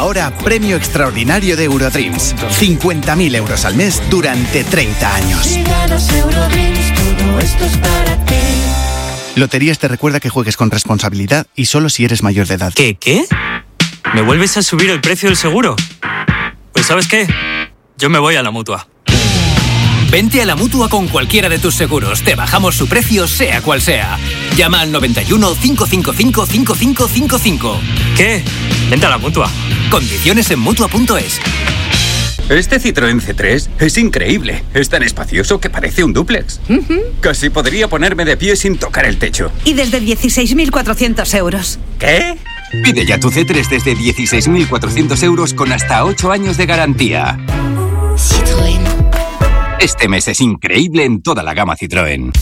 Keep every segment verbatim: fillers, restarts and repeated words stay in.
Ahora, premio extraordinario de Eurodreams. cincuenta mil euros al mes durante treinta años. Si ganas Eurodreams, todo esto es para ti. Loterías te recuerda que juegues con responsabilidad y solo si eres mayor de edad. ¿Qué? ¿Qué? ¿Me vuelves a subir el precio del seguro? Pues ¿sabes qué? Yo me voy a la Mutua. Vente a la Mutua con cualquiera de tus seguros. Te bajamos su precio, sea cual sea. Llama al noventa y uno, cinco cinco cinco, cinco cinco cinco cinco. ¿Qué? Vente a la Mutua. Condiciones en Mutua punto es. Este Citroën C tres es increíble. Es tan espacioso que parece un dúplex. Uh-huh. Casi podría ponerme de pie sin tocar el techo. Y desde dieciséis mil cuatrocientos euros. ¿Qué? Pide ya tu C tres desde dieciséis mil cuatrocientos euros con hasta ocho años de garantía. Citroën. Este mes es increíble en toda la gama Citroën.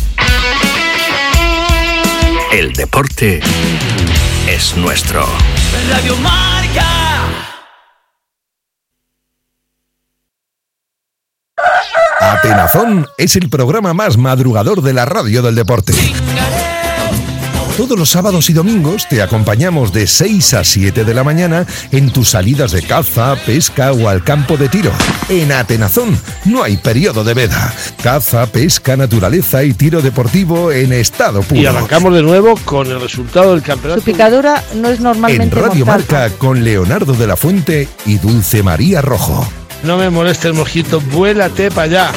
El deporte es nuestro. Radio Marca. Atenazón es el programa más madrugador de la radio del deporte. Todos los sábados y domingos te acompañamos de seis a siete de la mañana en tus salidas de caza, pesca o al campo de tiro. En Atenazón no hay periodo de veda. Caza, pesca, naturaleza y tiro deportivo en estado puro. Y arrancamos de nuevo con el resultado del campeonato. Su picadura no es normalmente En Radio mortal. Marca con Leonardo de la Fuente y Dulce María Rojo. No me moleste el mosquito, vuélate para allá.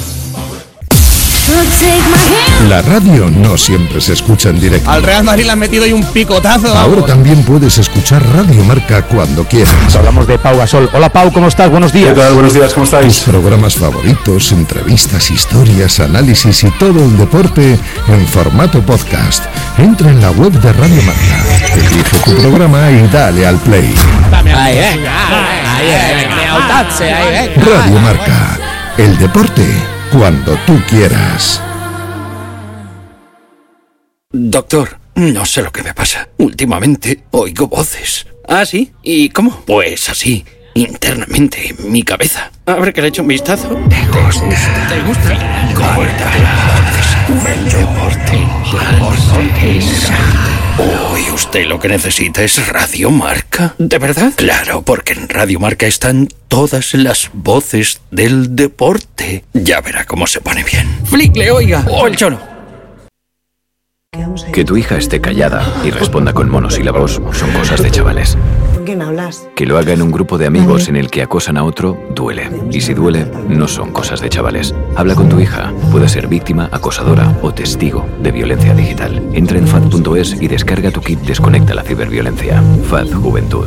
La radio no siempre se escucha en directo. Al Real Madrid le han metido ahí un picotazo. Ahora también puedes escuchar Radio Marca cuando quieras. Hablamos de Pau Gasol. Hola Pau, ¿cómo estás? Buenos días. ¿Qué tal? Buenos días, ¿cómo estáis? Tus programas favoritos, entrevistas, historias, análisis y todo el deporte en formato podcast. Entra en la web de Radio Marca, elige tu programa y dale al play. Ahí, venga, ahí, venga. Radio Marca, el deporte cuando tú quieras. Doctor, no sé lo que me pasa. Últimamente oigo voces. ¿Ah, sí? ¿Y cómo? Pues así, internamente, en mi cabeza. A ver que le echo un vistazo. ¿Te gusta? ¿Te gusta? El deporte. Hoy usted lo que necesita es Radio Marca. ¿De verdad? Claro, porque en Radio Marca están todas las voces del deporte. Ya verá cómo se pone bien. Flick, le oiga. O el choro. Que tu hija esté callada y responda con monosílabos son cosas de chavales. ¿Con quién hablas? Que lo haga en un grupo de amigos en el que acosan a otro, duele. Y si duele, no son cosas de chavales. Habla con tu hija. Puede ser víctima, acosadora o testigo de violencia digital. Entra en F A D punto es y descarga tu kit Desconecta la ciberviolencia. F A D Juventud.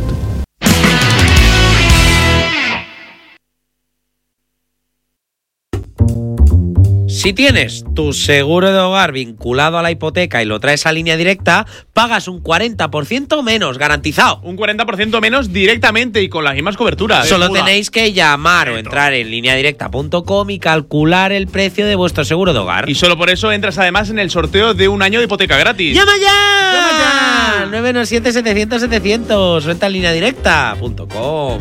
Si tienes tu seguro de hogar vinculado a la hipoteca y lo traes a Línea Directa, pagas un cuarenta por ciento menos, garantizado. Un cuarenta por ciento menos directamente y con las mismas coberturas. Solo tenéis que llamar o entrar en línea directa punto com y calcular el precio de vuestro seguro de hogar. Y solo por eso entras además en el sorteo de un año de hipoteca gratis. ¡Llama ya! ¡Llama ya! nueve uno siete, setecientos, setecientos. Renta en línea directa punto com.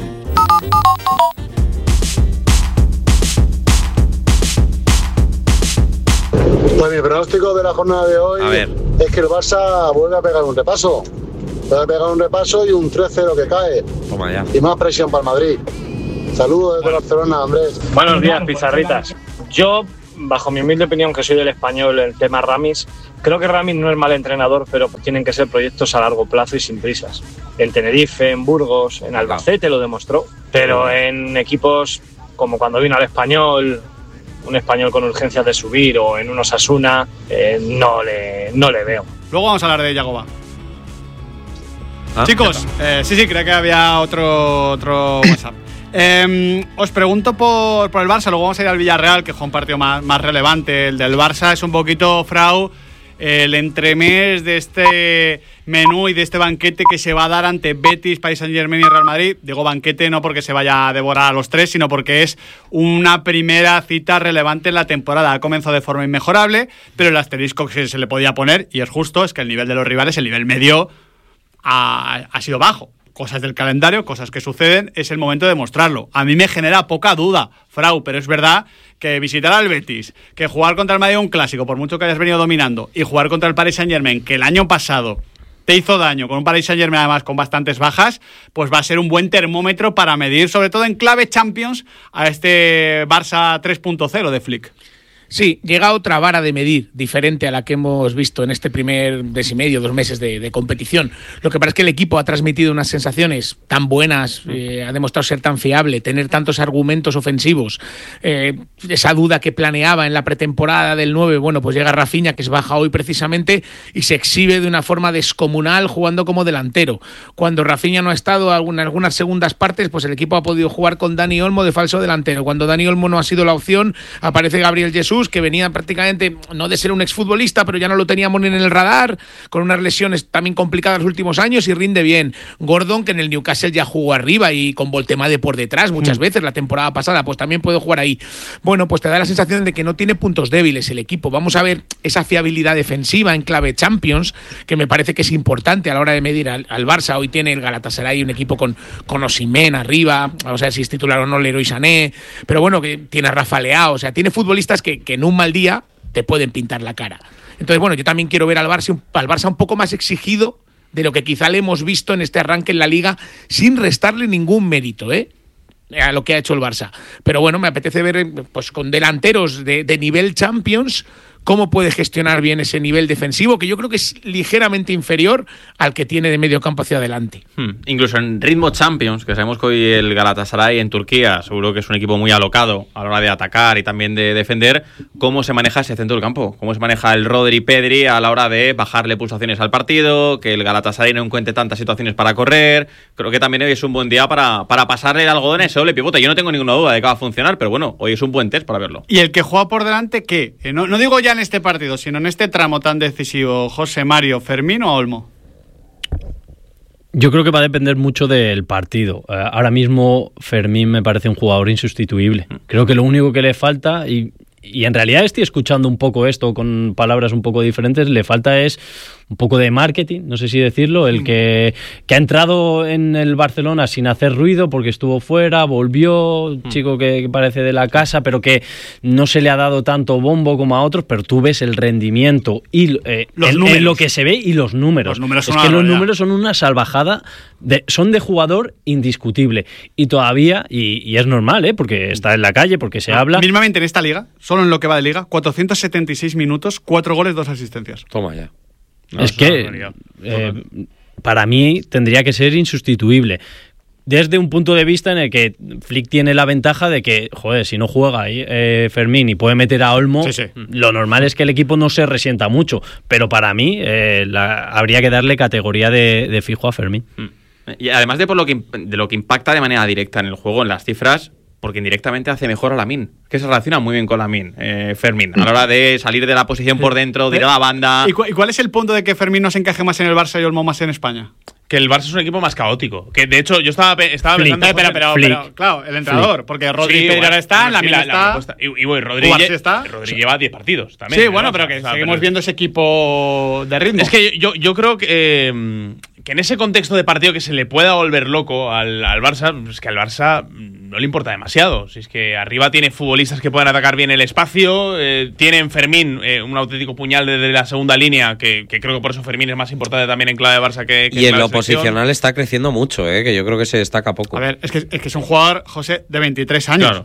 Pues mi pronóstico de la jornada de hoy es que el Barça vuelve a pegar un repaso. Vuelve a pegar un repaso y un tres cero que cae. Toma ya. Y más presión para el Madrid. Saludos desde Barcelona, Andrés. Buenos días, pizarritas. Yo, bajo mi humilde opinión, que soy del Español, el tema Ramis, creo que Ramis no es mal entrenador, pero tienen que ser proyectos a largo plazo y sin prisas. En Tenerife, en Burgos, en Albacete lo demostró, pero en equipos como cuando vino al Español, un Español con urgencias de subir, o en un Osasuna, eh, no, le, no le veo. Luego vamos a hablar de Yagoba. ¿Ah? Chicos, eh, sí, sí, creo que había otro, otro WhatsApp. Eh, os pregunto por, por el Barça, luego vamos a ir al Villarreal, que fue un partido más, más relevante. El del Barça es un poquito, Frau, el entremés de este menú y de este banquete que se va a dar ante Betis, Paris Saint-Germain y Real Madrid. Digo banquete no porque se vaya a devorar a los tres, sino porque es una primera cita relevante en la temporada. Ha comenzado de forma inmejorable, pero el asterisco que se le podía poner, y es justo, es que el nivel de los rivales, el nivel medio, ha, ha sido bajo. Cosas del calendario, cosas que suceden, es el momento de mostrarlo. A mí me genera poca duda, Frau, pero es verdad que visitar al Betis, que jugar contra el Madrid un clásico, por mucho que hayas venido dominando, y jugar contra el Paris Saint-Germain, que el año pasado te hizo daño, con un Paris Saint-Germain además con bastantes bajas, pues va a ser un buen termómetro para medir, sobre todo en clave Champions, a este Barça tres punto cero de Flick. Sí, llega otra vara de medir diferente a la que hemos visto en este primer mes y medio, dos meses de, de competición. Lo que pasa es que el equipo ha transmitido unas sensaciones tan buenas, eh, ha demostrado ser tan fiable, tener tantos argumentos ofensivos, eh, esa duda que planeaba en la pretemporada del nueve, bueno, pues llega Rafinha, que es baja hoy precisamente, y se exhibe de una forma descomunal jugando como delantero. Cuando Rafinha no ha estado en algunas segundas partes, pues el equipo ha podido jugar con Dani Olmo de falso delantero. Cuando Dani Olmo no ha sido la opción, aparece Gabriel Jesús, que venía prácticamente, no de ser un exfutbolista, pero ya no lo teníamos ni en el radar, con unas lesiones también complicadas los últimos años y rinde bien. Gordon, que en el Newcastle ya jugó arriba y con Voltemade por detrás muchas mm. veces la temporada pasada, pues también puede jugar ahí. Bueno, pues te da la sensación de que no tiene puntos débiles el equipo. Vamos a ver esa fiabilidad defensiva en clave Champions, que me parece que es importante a la hora de medir al, al Barça. Hoy tiene el Galatasaray un equipo con, con Osimhen arriba, vamos a ver si es titular o no Leroy Sané, pero bueno, que tiene a Rafa Leao, o sea, tiene futbolistas que, que en un mal día te pueden pintar la cara. Entonces, bueno, yo también quiero ver al Barça, al Barça un poco más exigido de lo que quizá le hemos visto en este arranque en la Liga, sin restarle ningún mérito, ¿eh? a lo que ha hecho el Barça. Pero bueno, me apetece ver pues con delanteros de, de nivel Champions cómo puede gestionar bien ese nivel defensivo, que yo creo que es ligeramente inferior al que tiene de medio campo hacia adelante. Hmm. Incluso en ritmo Champions, que sabemos que hoy el Galatasaray en Turquía seguro que es un equipo muy alocado a la hora de atacar y también de defender, ¿cómo se maneja ese centro del campo? ¿Cómo se maneja el Rodri-Pedri a la hora de bajarle pulsaciones al partido, que el Galatasaray no encuentre tantas situaciones para correr? Creo que también hoy es un buen día para, para pasarle el algodón a ese doble pivote. Yo no tengo ninguna duda de que va a funcionar, pero bueno, hoy es un buen test para verlo. ¿Y el que juega por delante qué? Eh, no, no digo ya en este partido, sino en este tramo tan decisivo, José Mario, ¿Fermín o Olmo? Yo creo que va a depender mucho del partido. Uh, ahora mismo Fermín me parece un jugador insustituible. Creo que lo único que le falta, y, y en realidad estoy escuchando un poco esto con palabras un poco diferentes, le falta es un poco de marketing, no sé si decirlo, el que, que ha entrado en el Barcelona sin hacer ruido porque estuvo fuera, volvió, un chico que, que parece de la casa, pero que no se le ha dado tanto bombo como a otros, pero tú ves el rendimiento y eh, el, en lo que se ve y los números. Los números es que los números son una salvajada, de, son de jugador indiscutible y todavía, y, y es normal, ¿eh? Porque está en la calle, porque se habla. Mismamente en esta liga, solo en lo que va de liga, cuatrocientos setenta y seis minutos, cuatro goles, dos asistencias. Toma ya. No, es que eh, para mí tendría que ser insustituible desde un punto de vista en el que Flick tiene la ventaja de que, joder, si no juega ahí eh, Fermín y puede meter a Olmo, sí, sí. lo normal es que el equipo no se resienta mucho, pero para mí eh, la, habría que darle categoría de, de fijo a Fermín. Y además de por lo que de lo que impacta de manera directa en el juego, en las cifras, porque indirectamente hace mejor a Lamine, que se relaciona muy bien con Lamine, eh, Fermín, a la hora de salir de la posición por dentro, de ir a la banda. ¿Y, cu- ¿Y cuál es el punto de que Fermín no se encaje más en el Barça y Olmo más en España? Que el Barça es un equipo más caótico. Que de hecho yo estaba, pe- estaba Flick. pensando... Pero, pero, pero, pero, claro, el entrenador, Flick. Porque Rodri sí, Pedri bueno, ahora está, bueno, Lamine sí, está... la, la y, y bueno, Rodri, lle- está. Rodri lleva diez partidos también. Sí, bueno, ¿no? pero que o sea, seguimos pero... viendo ese equipo de ritmo. Es que yo, yo creo que... Eh, que en ese contexto de partido que se le pueda volver loco al, al Barça, es que al Barça no le importa demasiado. Si es que arriba tiene futbolistas que pueden atacar bien el espacio, eh, tiene en Fermín eh, un auténtico puñal desde la segunda línea, que, que creo que por eso Fermín es más importante también en clave de Barça que, que y en, en lo selección. posicional está creciendo mucho, eh, que yo creo que se destaca poco. A ver, es que es, que es un jugador, José, de veintitrés años. Claro,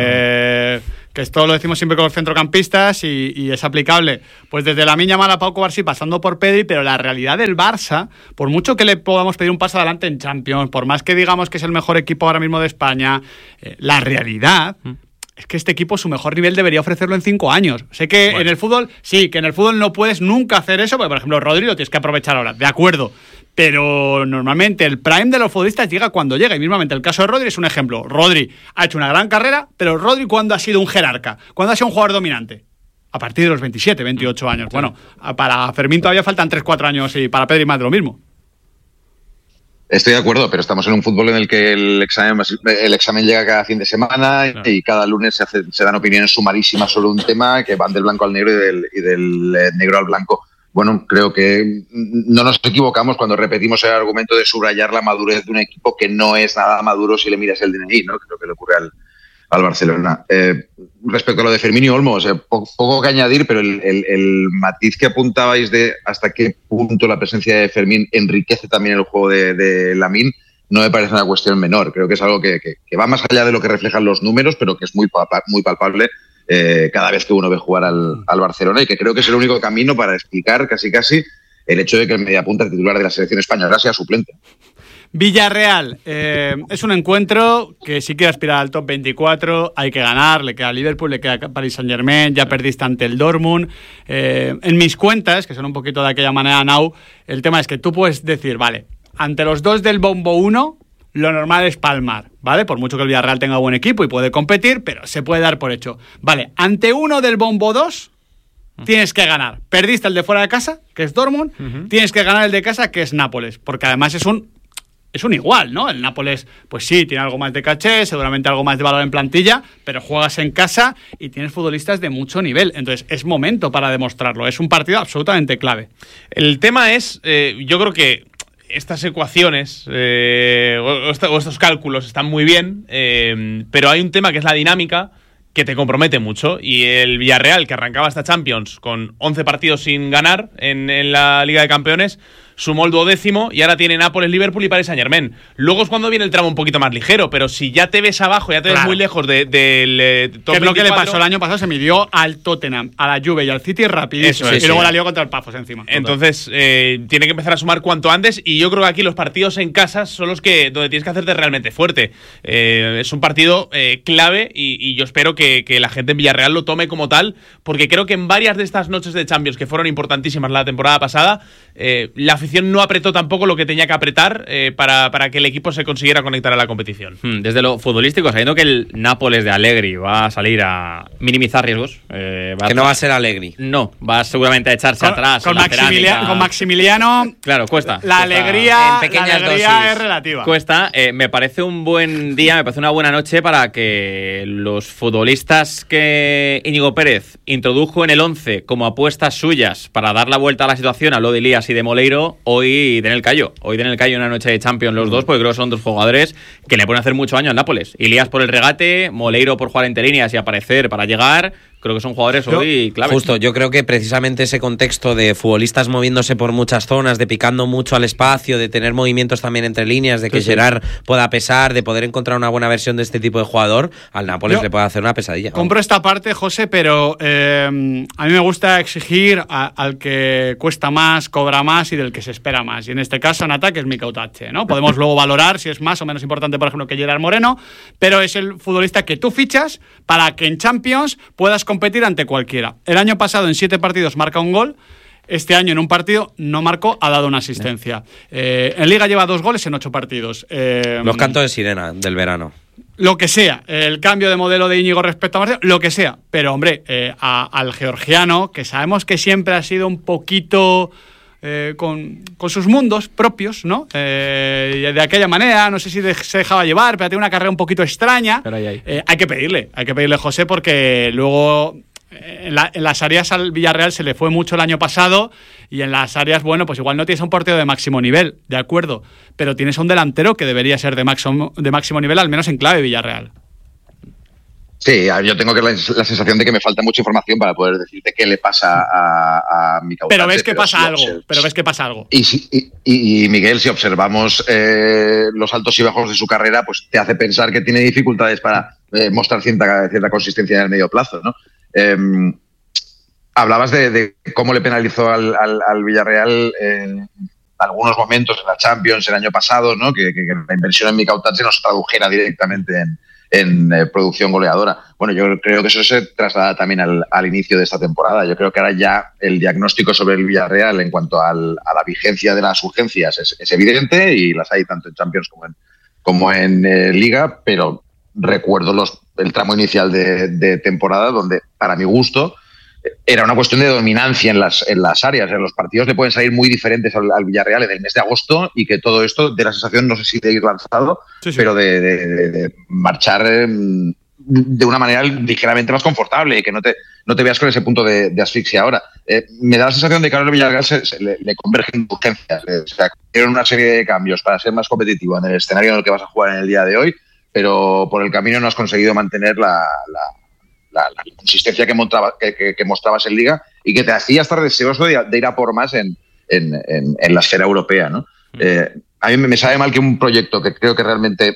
eh, que esto lo decimos siempre con los centrocampistas y, y es aplicable. Pues desde Lamine Yamal a Pau Cubarsí, pasando por Pedri, pero la realidad del Barça, por mucho que le podamos pedir un paso adelante en Champions, por más que digamos que es el mejor equipo ahora mismo de España, eh, la realidad... Mm. Es que este equipo, su mejor nivel debería ofrecerlo en cinco años. Sé que bueno. en el fútbol, sí, que en el fútbol no puedes nunca hacer eso, porque por ejemplo Rodri lo tienes que aprovechar ahora, de acuerdo. Pero normalmente el prime de los futbolistas llega cuando llega, y mismamente el caso de Rodri es un ejemplo. Rodri ha hecho una gran carrera, pero Rodri ¿cuándo ha sido un jerarca? ¿Cuándo ha sido un jugador dominante? A partir de los veintisiete, veintiocho años. Sí. Bueno, para Fermín todavía faltan tres cuatro años y para Pedri más de lo mismo. Estoy de acuerdo, pero estamos en un fútbol en el que el examen, el examen llega cada fin de semana claro. y cada lunes se, hace, se dan opiniones sumarísimas sobre un tema que van del blanco al negro y del, y del negro al blanco. Bueno, creo que no nos equivocamos cuando repetimos el argumento de subrayar la madurez de un equipo que no es nada maduro si le miras el D N I, ¿no? Creo que le ocurre al, al Barcelona. Eh, respecto a lo de Fermín y Olmo, o sea, poco, poco que añadir, pero el, el, el matiz que apuntabais de hasta qué punto la presencia de Fermín enriquece también el juego de, de Lamine, no me parece una cuestión menor. Creo que es algo que, que, que va más allá de lo que reflejan los números, pero que es muy, muy palpable eh, cada vez que uno ve jugar al, al Barcelona, y que creo que es el único camino para explicar casi casi el hecho de que el mediapunta titular de la selección española sea suplente. Villarreal, eh, es un encuentro que si quiere aspirar al top veinticuatro hay que ganar, le queda a Liverpool, le queda a Paris Saint-Germain, ya perdiste ante el Dortmund. Eh, en mis cuentas, que son un poquito de aquella manera now, el tema es que tú puedes decir, vale, ante los dos del bombo uno, lo normal es palmar, ¿vale? Por mucho que el Villarreal tenga buen equipo y puede competir, pero se puede dar por hecho. Vale, ante uno del bombo dos, tienes que ganar. Perdiste el de fuera de casa, que es Dortmund, uh-huh. Tienes que ganar el de casa, que es Nápoles, porque además es un es un igual, ¿no? El Nápoles, pues sí, tiene algo más de caché, seguramente algo más de valor en plantilla, pero juegas en casa y tienes futbolistas de mucho nivel. Entonces, es momento para demostrarlo. Es un partido absolutamente clave. El tema es, eh, yo creo que estas ecuaciones eh, o, o estos cálculos están muy bien, eh, pero hay un tema que es la dinámica, que te compromete mucho, y el Villarreal, que arrancaba esta Champions con once partidos sin ganar en, en la Liga de Campeones, sumó el duodécimo y ahora tiene Nápoles, Liverpool y Paris Saint-Germain. Luego es cuando viene el tramo un poquito más ligero, pero si ya te ves abajo, ya te ves claro. muy lejos del de, de, de top ¿Qué es lo que le pasó el año pasado? Se midió al Tottenham, a la Juve y al City rapidísimo, es, y luego sí. la lió contra el Pafos encima. Entonces eh, tiene que empezar a sumar cuanto antes, y yo creo que aquí los partidos en casa son los que donde tienes que hacerte realmente fuerte. Eh, es un partido eh, clave, y, y yo espero que, que la gente en Villarreal lo tome como tal, porque creo que en varias de estas noches de Champions, que fueron importantísimas la temporada pasada, eh, la afición no apretó tampoco lo que tenía que apretar eh, para, para que el equipo se consiguiera conectar a la competición. Desde lo futbolístico, sabiendo que el Nápoles de Allegri va a salir a minimizar riesgos. Eh, va que a no va a ser Allegri. No, va seguramente a echarse con, atrás. Con, Maximilia- con Maximiliano. Claro, cuesta. La cuesta, alegría, en pequeñas la alegría dosis. es relativa. Cuesta. Eh, me parece un buen día, me parece una buena noche para que los futbolistas que Íñigo Pérez introdujo en el once como apuestas suyas para dar la vuelta a la situación, a lo de Elías y de Moleiro, hoy den el callo. Hoy den el callo en una noche de Champions los dos, porque creo que son dos jugadores que le pueden hacer mucho daño al Nápoles. Elías por el regate, Moleiro por jugar entre líneas y aparecer para llegar. Creo que son jugadores hoy claves. Justo, yo creo que precisamente ese contexto de futbolistas moviéndose por muchas zonas, de picando mucho al espacio, de tener movimientos también entre líneas, de que sí, Gerard sí. pueda pesar, de poder encontrar una buena versión de este tipo de jugador, al Nápoles yo le puede hacer una pesadilla. Compro esta parte, José, pero eh, a mí me gusta exigir a, al que cuesta más, cobra más y del que se espera más. Y en este caso, en ataque es Mikel Otache, ¿no? Podemos luego valorar si es más o menos importante, por ejemplo, que Gerard Moreno, pero es el futbolista que tú fichas para que en Champions puedas competir ante cualquiera. El año pasado en siete partidos marca un gol. Este año en un partido no marcó, ha dado una asistencia. Eh, en Liga lleva dos goles en ocho partidos. Eh, Los cantos de sirena del verano. Lo que sea, el cambio de modelo de Íñigo respecto a Marcelo, lo que sea. Pero hombre, eh, a, al georgiano, que sabemos que siempre ha sido un poquito... Eh, con, con sus mundos propios, ¿no? Eh, de aquella manera, no sé si de, se dejaba llevar, pero tiene una carrera un poquito extraña. Pero ahí hay. Eh, hay que pedirle, hay que pedirle, José, porque luego eh, en, la, en las áreas al Villarreal se le fue mucho el año pasado, y en las áreas, bueno, pues igual no tienes un portero de máximo nivel, de acuerdo, pero tienes un delantero que debería ser de máximo, de máximo nivel, al menos en clave Villarreal. Sí, yo tengo que la, la sensación de que me falta mucha información para poder decirte qué le pasa a, a Mikel Otache. Pero ves que pasa si algo, observ- pero ves que pasa algo. Y, si, y, y, y Miguel, si observamos eh, los altos y bajos de su carrera, pues te hace pensar que tiene dificultades para eh, mostrar cierta, cierta consistencia en el medio plazo, ¿no? Eh, hablabas de, de cómo le penalizó al, al, al Villarreal en algunos momentos en la Champions el año pasado, ¿no? Que, que, que la inversión en Mikel Otache nos tradujera directamente en en eh, producción goleadora. Bueno, yo creo que eso se traslada también al, al inicio de esta temporada. Yo creo que ahora ya el diagnóstico sobre el Villarreal en cuanto al, a la vigencia de las urgencias es, es evidente, y las hay tanto en Champions como en, como en eh, Liga, pero recuerdo los, el tramo inicial de, de temporada donde, para mi gusto, era una cuestión de dominancia en las, en las áreas. En los partidos le pueden salir muy diferentes al, al Villarreal en el mes de agosto, y que todo esto de la sensación, no sé si de ir lanzado, sí, sí. pero de, de, de, de marchar eh, de una manera ligeramente más confortable, y que no te, no te veas con ese punto de, de asfixia ahora. Eh, me da la sensación de que ahora el Villarreal se, se, le, le convergen urgencias. Eh, o sea, hicieron una serie de cambios para ser más competitivo en el escenario en el que vas a jugar en el día de hoy, pero por el camino no has conseguido mantener la, la, la, la consistencia que, mostraba, que, que, que mostrabas en Liga y que te hacía estar deseoso de, de ir a por más en, en, en, en la esfera europea, ¿no? Mm. Eh, a mí me sabe mal que un proyecto que creo que realmente,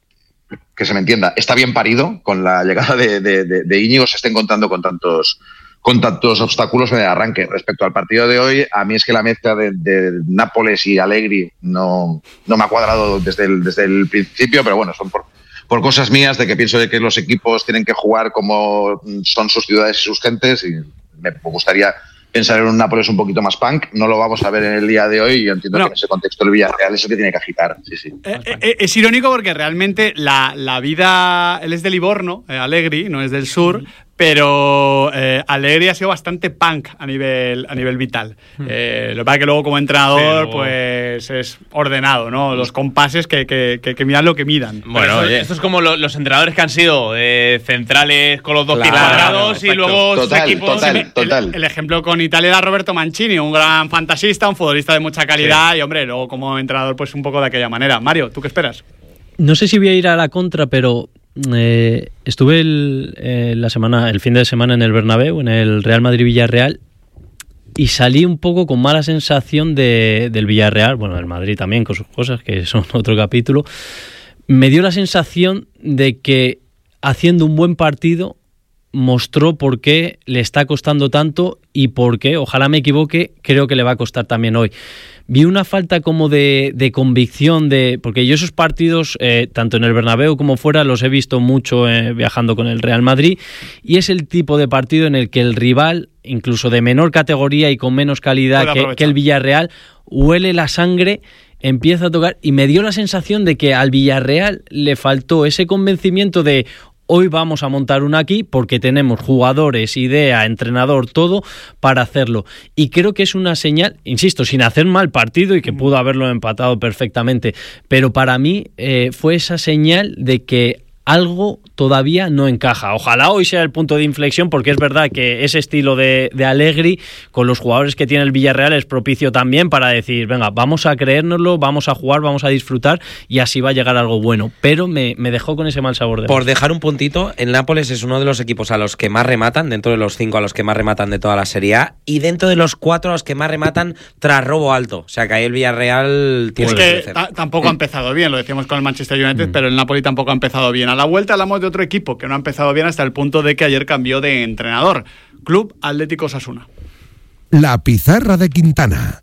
que se me entienda, está bien parido, con la llegada de, de, de, de Íñigo se esté encontrando con tantos, con tantos obstáculos en el arranque. Respecto al partido de hoy, a mí es que la mezcla de, de Nápoles y Allegri no, no me ha cuadrado desde el, desde el principio, pero bueno, son por, por cosas mías de que pienso de que los equipos tienen que jugar como son sus ciudades y sus gentes, y me gustaría pensar en un Nápoles un poquito más punk. No lo vamos a ver en el día de hoy y yo entiendo no. que en ese contexto el Villarreal es el que tiene que agitar. Sí, sí. Eh, eh, es irónico porque realmente la, la vida... Él es de Livorno, eh, Allegri, no es del sur, mm. pero eh, Allegri ha sido bastante punk a nivel, a nivel vital. Mm. Eh, lo que pasa es que luego como entrenador sí, luego... pues es ordenado, ¿no? Los compases que, que, que, que midan lo que midan. Bueno, esto, esto es como lo, los entrenadores que han sido eh, centrales con los dos pies Claro, cuadrados y luego total, sus equipos... Total, total. El, el ejemplo con Italia era Roberto Mancini, un gran fantasista, un futbolista de mucha calidad sí. y, hombre, luego como entrenador pues un poco de aquella manera. Mario, ¿tú qué esperas? No sé si voy a ir a la contra, pero eh, estuve el, eh, la semana, el fin de semana en el Bernabéu, en el Real Madrid-Villarreal, y salí un poco con mala sensación de, del Villarreal, bueno, del Madrid también, con sus cosas, que son otro capítulo. Me dio la sensación de que haciendo un buen partido mostró por qué le está costando tanto y por qué, ojalá me equivoque, creo que le va a costar también hoy. Vi una falta como de, de convicción, de porque yo esos partidos, eh, tanto en el Bernabéu como fuera, los he visto mucho eh, viajando con el Real Madrid, y es el tipo de partido en el que el rival, incluso de menor categoría y con menos calidad que, que el Villarreal, huele la sangre, empieza a tocar, y me dio la sensación de que al Villarreal le faltó ese convencimiento de hoy vamos a montar una aquí porque tenemos jugadores, idea, entrenador, todo para hacerlo. Y creo que es una señal, insisto, sin hacer mal partido y que pudo haberlo empatado perfectamente, pero para mí eh, fue esa señal de que algo todavía no encaja. Ojalá hoy sea el punto de inflexión, porque es verdad que ese estilo de, de Allegri, con los jugadores que tiene el Villarreal, es propicio también para decir, venga, vamos a creérnoslo, vamos a jugar, vamos a disfrutar, y así va a llegar algo bueno. Pero me, me dejó con ese mal sabor de Por boca. dejar un puntito, el Nápoles es uno de los equipos a los que más rematan, dentro de los cinco a los que más rematan de toda la Serie A, y dentro de los cuatro a los que más rematan tras robo alto. O sea que ahí el Villarreal tiene pues que crecer. T- tampoco ha empezado bien, lo decíamos con el Manchester United, mm. pero el Napoli tampoco ha empezado bien. A la vuelta hablamos de otro equipo que no ha empezado bien hasta el punto de que ayer cambió de entrenador. Club Atlético Osasuna. La pizarra de Quintana.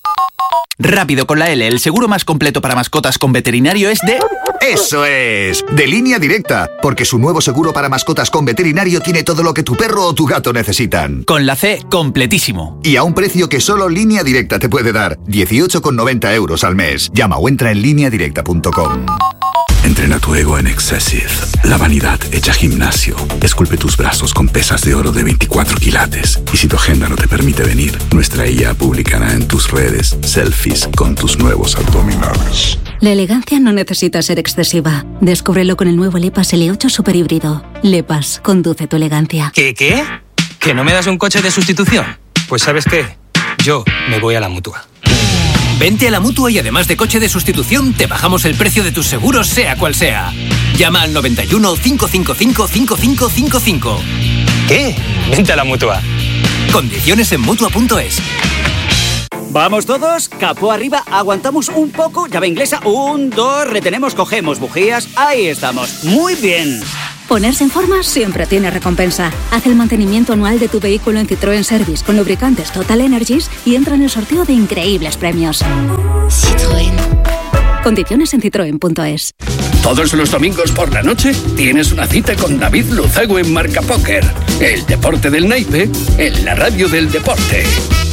Rápido con la L, el seguro más completo para mascotas con veterinario es de... ¡Eso es! De Línea Directa, porque su nuevo seguro para mascotas con veterinario tiene todo lo que tu perro o tu gato necesitan. Con la C, completísimo. Y a un precio que solo Línea Directa te puede dar, dieciocho con noventa euros al mes. Llama o entra en línea directa punto com. Entrena tu ego en Excessive, la vanidad hecha gimnasio. Esculpe tus brazos con pesas de oro de veinticuatro quilates. Y si tu agenda no te permite venir, nuestra I A publicará en tus redes selfies con tus nuevos abdominales. La elegancia no necesita ser excesiva. Descúbrelo con el nuevo Lepas L ocho Super Híbrido. Lepas, conduce tu elegancia. ¿Qué, qué? ¿Que no me das un coche de sustitución? Pues ¿sabes qué? Yo me voy a la Mutua. Vente a la Mutua y además de coche de sustitución, te bajamos el precio de tus seguros, sea cual sea. Llama al noventa y uno, cinco cinco cinco, cinco cinco cinco cinco. ¿Qué? Vente a la Mutua. Condiciones en Mutua punto es. Vamos todos, capó arriba, aguantamos un poco, llave inglesa, un, dos, retenemos, cogemos bujías, ahí estamos, muy bien. Ponerse en forma siempre tiene recompensa. Haz el mantenimiento anual de tu vehículo en Citroën Service con lubricantes Total Energies y entra en el sorteo de increíbles premios. Citroën. Condiciones en citroen punto es. Todos los domingos por la noche tienes una cita con David Luzago en Marca Póker. El deporte del naipe en la radio del deporte.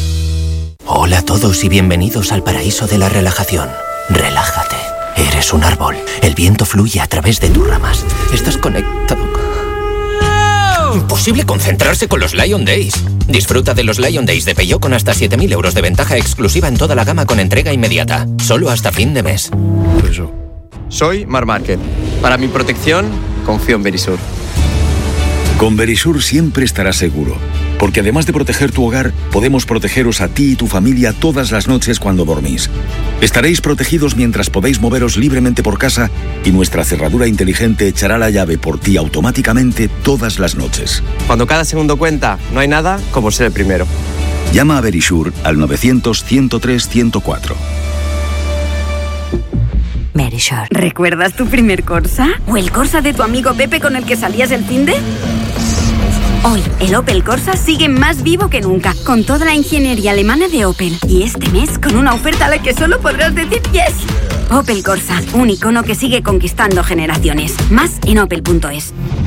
Hola a todos y bienvenidos al paraíso de la relajación. Relájate. Eres un árbol. El viento fluye a través de tus ramas. Estás conectado. ¡Oh! Imposible concentrarse con los Lion Days. Disfruta de los Lion Days de Peugeot con hasta siete mil euros de ventaja exclusiva en toda la gama con entrega inmediata. Solo hasta fin de mes. Eso. Soy Mar Márquez. Para mi protección, confío en Verisur. Con Verisur siempre estarás seguro. Porque además de proteger tu hogar, podemos protegeros a ti y tu familia todas las noches cuando dormís. Estaréis protegidos mientras podéis moveros libremente por casa y nuestra cerradura inteligente echará la llave por ti automáticamente todas las noches. Cuando cada segundo cuenta, no hay nada como ser el primero. Llama a Verisure al novecientos, ciento tres, ciento cuatro. Verisure. ¿Recuerdas tu primer Corsa? ¿O el Corsa de tu amigo Pepe con el que salías el finde? Hoy, el Opel Corsa sigue más vivo que nunca, con toda la ingeniería alemana de Opel. Y este mes, con una oferta a la que solo podrás decir yes. Opel Corsa, un icono que sigue conquistando generaciones. Más en opel punto es.